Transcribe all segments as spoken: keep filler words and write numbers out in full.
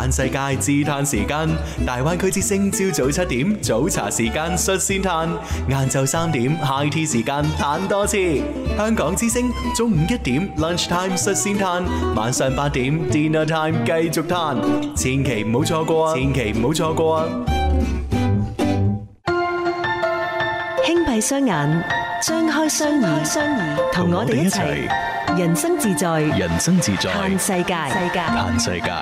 嘆世界自嘆時間，大灣區之聲朝早七點早茶時間率先嘆，晏晝三點 high tea 時間嘆多次。香港之聲中午一點 lunch time 率先嘆，晚上八點 dinner time 繼續嘆，千祈唔好錯過啊！千祈唔好錯過啊！ 輕閉雙眼，張開雙耳，雙耳同我哋一齊人生自在， 人生自在嘆世界，世界嘆世界。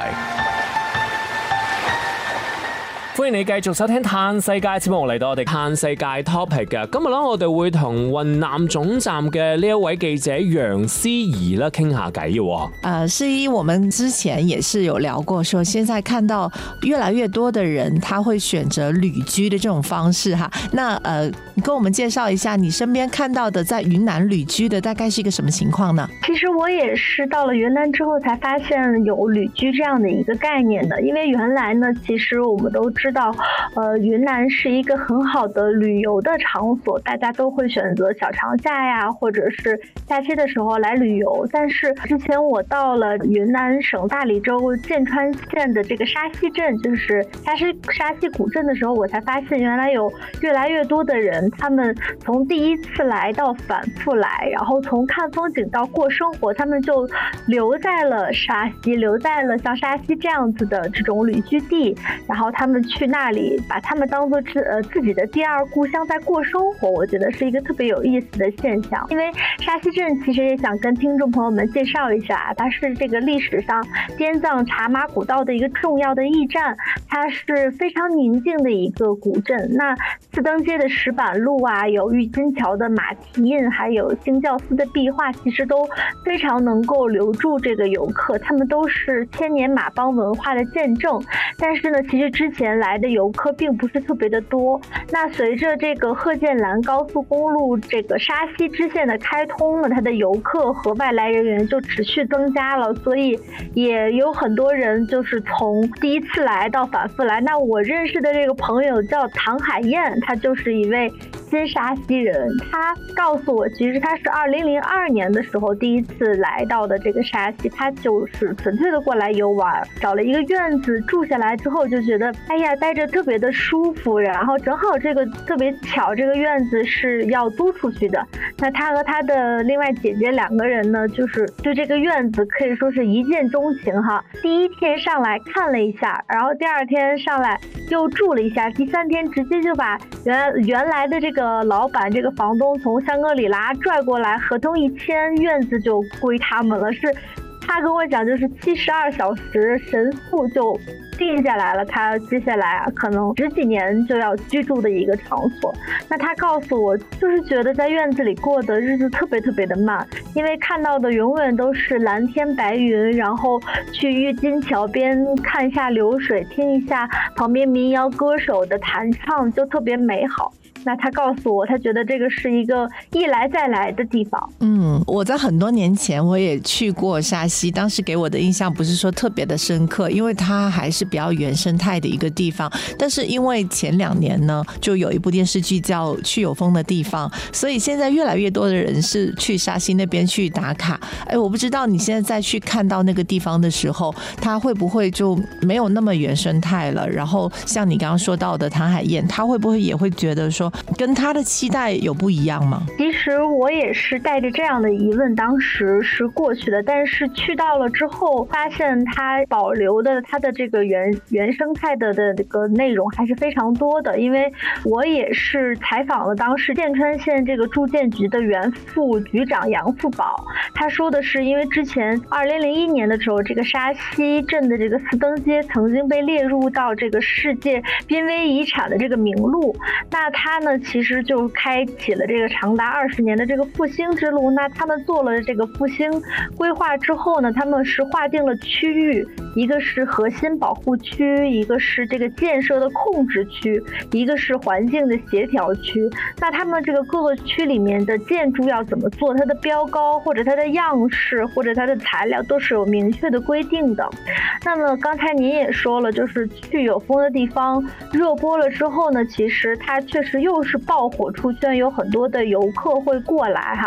歡迎你繼續收聽嘆世界節目，嚟到我哋嘆世界 topic 嘅。今日咧，我哋會同雲南總站嘅呢一位記者楊思怡咧傾下偈嘅。 呃，思怡，我們之前也是有聊過，說現在看到越來越多的人，他會選擇旅居的這種方式哈。那呃，你跟我們介紹一下你身邊看到的在雲南旅居的大概是一個什麼情況呢？ 其實我也是到了雲南之後才發現有旅居這樣的一個概念的，因為原來呢，其實我們都知道，呃，雲南是一個很好的旅遊的場所，大家都會選擇小長假呀，或者是假期的時候來旅遊。但是之前我到了雲南省大理州劍川縣的這個沙溪鎮，就是沙溪沙溪古鎮的時候，我才發現原來有越來越多的人，他們從第一次來到反覆來，然後從看風景到過生活，他們就留在了沙溪，留在了像沙溪這樣子的這種旅居地，然後他們去那裡把他們當作自呃自己的第二故鄉在過生活，我覺得是一個特別有意思的現象。因為沙溪鎮其實也想跟聽眾朋友們介紹一下，它是這個歷史上滇藏茶馬古道的一個重要的驛站，它是非常寧靜的一個古鎮。那四燈街的石板路啊，有鬱金橋的馬蹄印，還有興教寺的壁畫，其實都非常能夠留住這個遊客，他們都是千年馬幫文化的見證。但是呢，其實之前來的遊客並不是特別的多。那隨着這個賀建蘭高速公路這個沙溪支線的開通呢，它的遊客和外來人員就持續增加了，所以也有很多人就是從第一次來到反覆來。那我認識的這個朋友叫唐海燕，他就是一位新沙溪人，他告訴我，其實他是二零零二年的時候第一次來到的這個沙溪，他就是純粹的過來遊玩，找了一個院子住下來之後，就覺得哎呀待着特別的舒服，然後正好這個特別巧，這個院子是要租出去的。那他和他的另外姐姐兩個人呢，就是對這個院子可以說是一見鍾情哈。第一天上來看了一下，然後第二天上來又住了一下，第三天直接就把原原來的這個老闆這個房東從香格里拉拽過來，合同一簽，院子就歸他們了。是他跟我講，就是七十二小時神速就定下來了，他接下來啊可能十幾年就要居住的一個場所。那他告訴我，就是覺得在院子裡過的日子特別特別的慢，因為看到的永遠都是藍天白雲，然後去鬱金橋邊看一下流水，聽一下旁邊民謠歌手的彈唱，就特別美好。那他告訴我，他覺得這個是一個一來再來的地方。 嗯，我在很多年前我也去過沙溪，當時給我的印象不是說特別的深刻，因為它還是比較原生態的一個地方。但是因為前兩年呢，就有一部電視劇叫《去有風的地方》，所以現在越來越多的人是去沙溪那邊去打卡。哎，我不知道你現在再去看到那個地方的時候，它會不會就沒有那麼原生態了？然後像你剛剛說到的唐海燕，他會不會也會覺得說跟他的期待有不一樣嗎？ 其實我也是帶着這樣的疑問，當時是過去的，但是去到了之後，發現它保留的它的這個原原生態的的這個內容還是非常多的。因為我也是採訪了當時劍川縣這個住建局的原副局長楊富寶，他說的是，因為之前二零零一年的時候，這個沙溪鎮的這個四燈街曾經被列入到這個世界瀕危遺產的這個名錄，那他呢其實就開啟了這個長達二十年的這個復興之路。那他們做了這個復興規劃之後呢，他們是劃定了區域，一個是核心保護區，一個是這個建設的控制區，一個是環境的協調區。那他們這個各個區裡面的建築要怎麼做，它的標高或者它的樣式或者它的材料都是有明確的規定的。那麼剛才您也說了，就是去有風的地方熱播了之後呢，其實它確實又是爆火出圈，有很多的遊客會過來哈。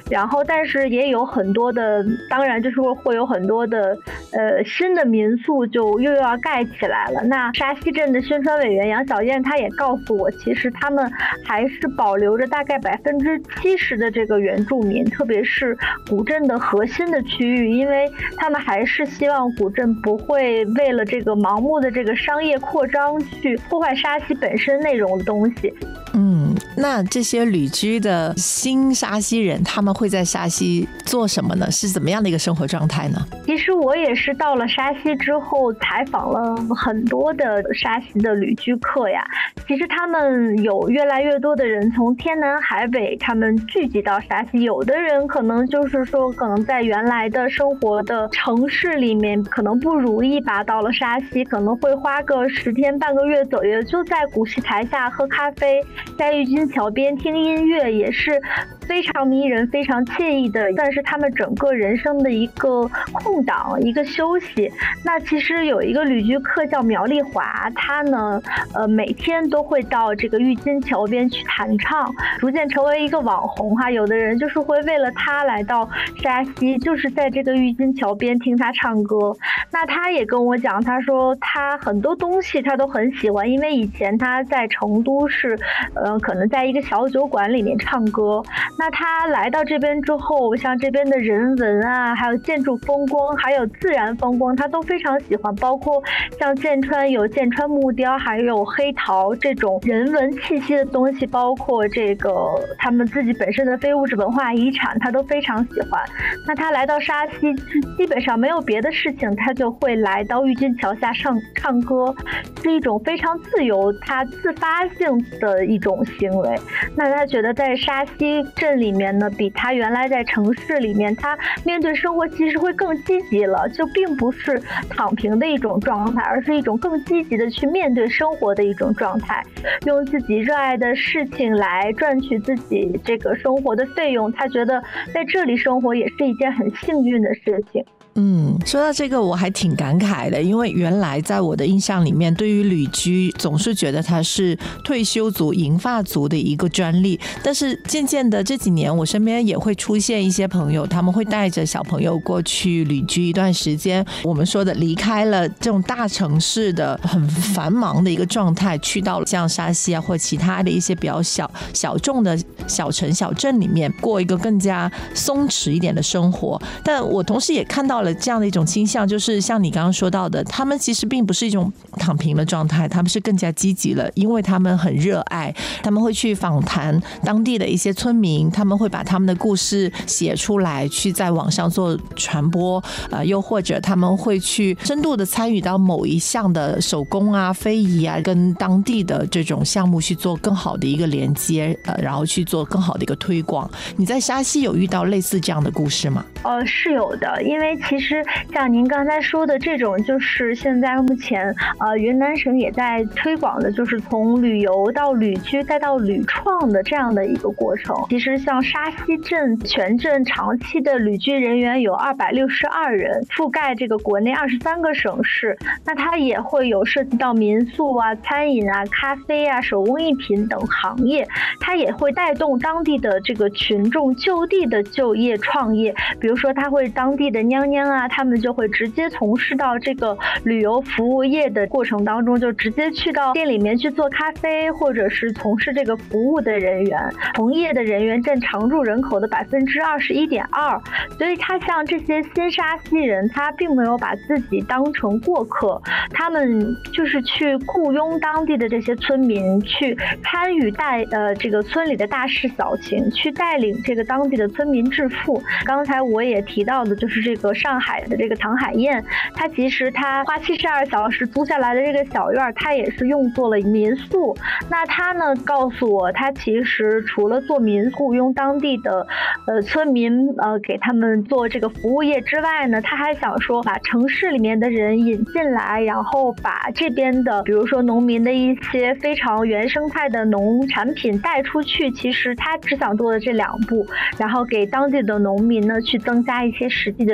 然后但是也有很多的，当然就是会有很多的呃新的民宿就又要盖起来了。那沙溪镇的宣传委员杨小燕她也告诉我，其实他们还是保留着大概百分之七十的这个原住民，特别是古镇的核心的区域，因为他们还是希望古镇不会为了这个盲目的这个商业扩张去破坏沙溪本身内容的东西。 嗯，那这些旅居的新沙溪人，他们会在沙溪做什么呢？是怎么样的一个生活状态呢？ 其实我也是到了沙溪之后，采访了很多的沙溪的旅居客呀。其实他们有越来越多的人从天南海北，他们聚集到沙溪。有的人可能就是说，可能在原来的生活的城市里面，可能不如意吧，到了沙溪可能会花个十天半个月左右，就在古戏台下喝咖啡，在玉金桥边听音乐，也是非常迷人非常惬意的，算是他们整个人生的一个空档，一个休息。那其实有一个旅居客叫苗丽华，他呢呃每天都会到这个玉金桥边去弹唱，逐渐成为一个网红哈。有的人就是会为了他来到沙溪，就是在这个玉金桥边听他唱歌。那他也跟我讲，他说他很多东西他都很喜欢，因为以前他在成都是呃可能在一个小酒馆里面唱歌。那他来到这边之后，像这边的人文啊，还有建筑风光，还有自然风光，他都非常喜欢。包括像剑川有剑川木雕，还有黑陶这种人文气息的东西，包括这个他们自己本身的非物质文化遗产，他都非常喜欢。那他来到沙溪，基本上没有别的事情，他就会来到玉金桥下唱唱歌，是一种非常自由、他自发性的一种行为。那他觉得在沙溪镇里面呢，比他原来在城市里面，他面对生活其实会更积极了，就并不是躺平的一种状态，而是一种更积极的去面对生活的一种状态，用自己热爱的事情来赚取自己这个生活的费用。他觉得在这里生活也是一件很幸运的事情。 嗯，说到这个我还挺感慨的，因为原来在我的印象里面，对于旅居总是觉得它是退休族银发族的一个专利，但是渐渐的这几年我身边也会出现一些朋友，他们会带着小朋友过去旅居一段时间，我们说的离开了这种大城市的很繁忙的一个状态，去到了像沙溪啊或其他的一些比较小小众的小城小镇里面，过一个更加松弛一点的生活。但我同时也看到了这样的一种倾向，就是像你刚刚说到的，他们其实并不是一种躺平的状态，他们是更加积极了，因为他们很热爱，他们会去访谈当地的一些村民，他们会把他们的故事写出来，去在网上做传播，呃，又或者他们会去深度的参与到某一项的手工啊、非遗啊，跟当地的这种项目去做更好的一个连接，呃，然后去做更好的一个推广。你在沙溪有遇到类似这样的故事吗？ 呃，是有的，因为其实像您刚才说的这种，就是现在目前呃云南省也在推广的，就是从旅游到旅居再到旅创的这样的一个过程。其实像沙溪镇全镇长期的旅居人员有二百六十二人，覆盖这个国内二十三个省市。那它也会有涉及到民宿啊、餐饮啊、咖啡啊、手工艺品等行业，它也会带动当地的这个群众就地的就业创业。比如说，它会当地的娘娘啊，他们就会直接从事到这个旅游服务业的过程当中，就直接去到店里面去做咖啡，或者是从事这个服务的人员，从业的人员占常住人口的百分之二十一点二。所以，他像这些新沙溪人，他并没有把自己当成过客，他们就是去雇佣当地的这些村民，去参与带呃这个村里的大事小情，去带领这个当地的村民致富。刚才我也提到的，就是这个上海的这个唐海燕，他其实他花七十二小时租下来的这个小院，他也是用作了民宿。那他呢告诉我，他其实除了做民宿，雇佣当地的呃村民呃给他们做这个服务业之外呢，他还想说把城市里面的人引进来，然后把这边的比如说农民的一些非常原生态的农产品带出去。其实他只想做的这两步，然后给当地的农民呢去增加一些实际的收入。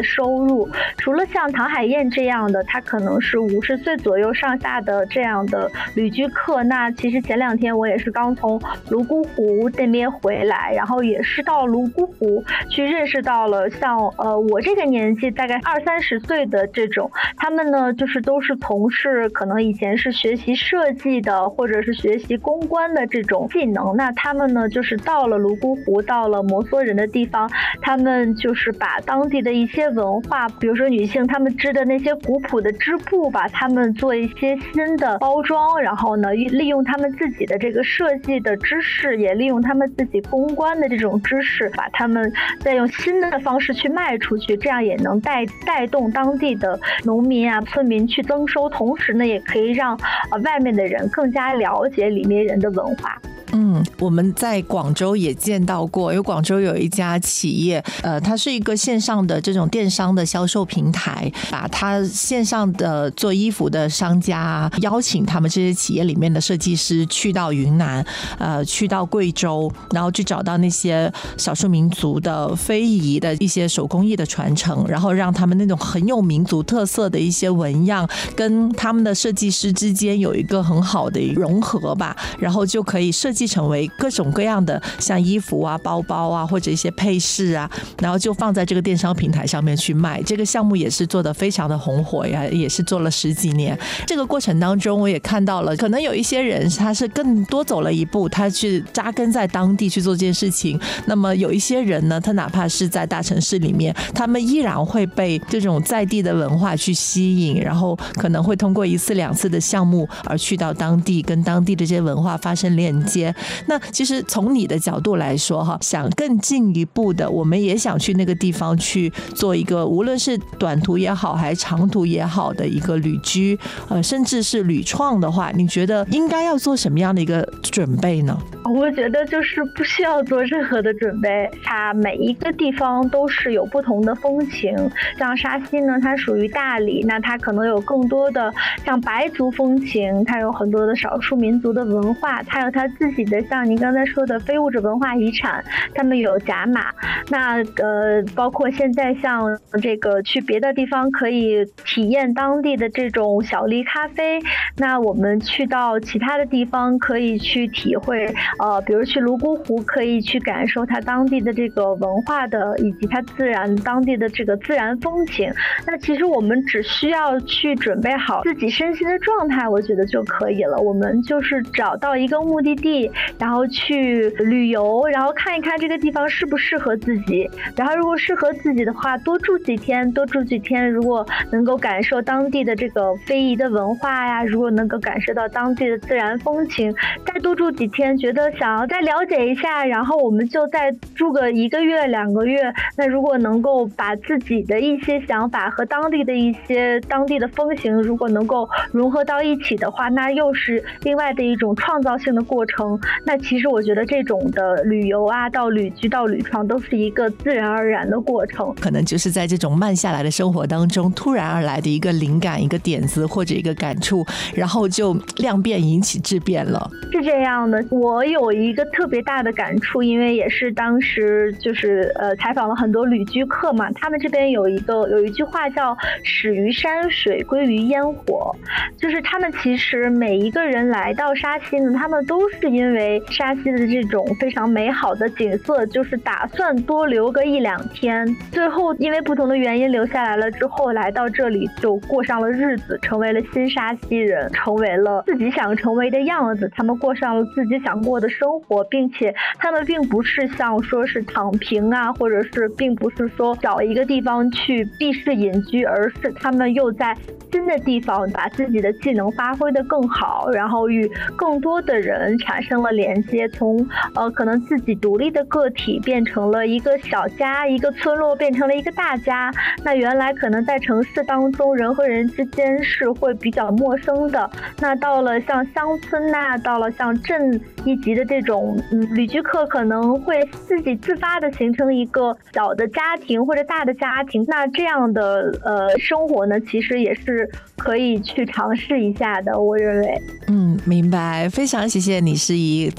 入。除了像唐海燕这样的，他可能是五十岁左右上下的这样的旅居客，那其实前两天我也是刚从泸沽湖那边回来，然后也是到泸沽湖去认识到了像呃我这个年纪大概二三十岁的这种，他们呢就是都是从事可能以前是学习设计的或者是学习公关的这种技能，那他们呢就是到了泸沽湖，到了摩梭人的地方，他们就是把当地的一些文化，比如说女性她们织的那些古朴的织布，把他们做一些新的包装，然后呢利用他们自己的这个设计的知识，也利用他们自己公关的这种知识，把他们再用新的方式去卖出去，这样也能带带动当地的农民啊村民去增收，同时呢也可以让呃外面的人更加了解里面人的文化。 嗯，我们在广州也见到过，因为广州有一家企业，呃，它是一个线上的这种电商的销售平台，把它线上的做衣服的商家邀请他们这些企业里面的设计师去到云南，呃，去到贵州，然后去找到那些少数民族的非遗的一些手工艺的传承，然后让他们那种很有民族特色的一些纹样跟他们的设计师之间有一个很好的融合吧，然后就可以设计成为各种各样的像衣服啊、包包啊，或者一些配饰啊，然后就放在这个电商平台上面去卖。这个项目也是做得非常的红火呀，也是做了十几年。这个过程当中，我也看到了，可能有一些人他是更多走了一步，他去扎根在当地去做这件事情。那么有一些人呢，他哪怕是在大城市里面，他们依然会被这种在地的文化去吸引，然后可能会通过一次两次的项目而去到当地，跟当地的这些文化发生链接。那其实从你的角度来说哈，想更进一步的，我们也想去那个地方去做一个无论是短途也好还是长途也好的一个旅居，呃，甚至是旅创的话，你觉得应该要做什么样的一个准备呢？ 我觉得就是不需要做任何的准备，它每一个地方都是有不同的风情。像沙溪呢，它属于大理，那它可能有更多的像白族风情，它有很多的少数民族的文化，它有它自己的像您刚才说的非物质文化遗产，他们有甲马。那呃，包括现在像这个去别的地方可以体验当地的这种小粒咖啡，那我们去到其他的地方可以去体会，呃，比如去泸沽湖可以去感受它当地的这个文化的以及它自然当地的这个自然风情。那其实我们只需要去准备好自己身心的状态，我觉得就可以了。我们就是找到一个目的地，然后去旅游，然后看一看这个地方适不适合自己，然后如果适合自己的话，多住几天，多住几天，如果能够感受当地的这个非遗的文化呀，如果能够感受到当地的自然风情，再多住几天，觉得想要再了解一下，然后我们就再住个一个月两个月。那如果能够把自己的一些想法和当地的一些当地的风情如果能够融合到一起的话，那又是另外的一种创造性的过程。那其实我觉得这种的旅游啊，到旅居到旅创都是一个自然而然的过程， 可能就是在这种慢下来的生活当中突然而来的一个灵感、一个点子或者一个感触，然后就量变引起质变了。 是这样的，我有一个特别大的感触，因为也是当时就是呃采访了很多旅居客嘛，他们这边有一个有一句话叫始于山水归于烟火，就是他们其实每一个人来到沙溪呢，他们都是因为沙溪的这种非常美好的景色，就是打算多留个一两天，最后因为不同的原因留下来了之后，来到这里就过上了日子，成为了新沙溪人，成为了自己想成为的样子，他们过上了自己想过的生活，并且他们并不是像说是躺平啊，或者是并不是说找一个地方去避世隐居，而是他们又在新的地方把自己的技能发挥得更好，然后与更多的人产生了连接，从呃可能自己独立的个体变成了一个小家，一个村落变成了一个大家。那原来可能在城市当中人和人之间是会比较陌生的，那到了像乡村呐、啊，到了像镇一级的这种嗯旅居客，可能会自己自发的形成一个小的家庭或者大的家庭。那这样的呃生活呢，其实也是可以去尝试一下的，我认为。 嗯，明白，非常谢谢你诗怡分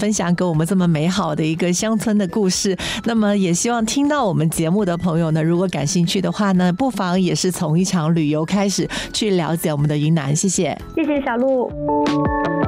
分享给我们这么美好的一个乡村的故事。那么也希望听到我们节目的朋友呢，如果感兴趣的话呢，不妨也是从一场旅游开始去了解我们的云南。谢谢， 谢谢小鹿。